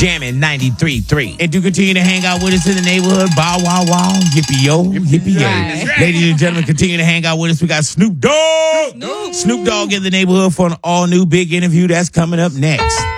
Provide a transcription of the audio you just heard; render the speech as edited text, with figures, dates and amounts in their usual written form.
Jamming 93.3. And to continue to hang out with us in the neighborhood, bow, wow, wow, yippee, yo, yippee, yay. Right. Ladies and gentlemen, continue to hang out with us. We got Snoop Dogg. Snoop Dogg in the neighborhood for an all-new big interview that's coming up next.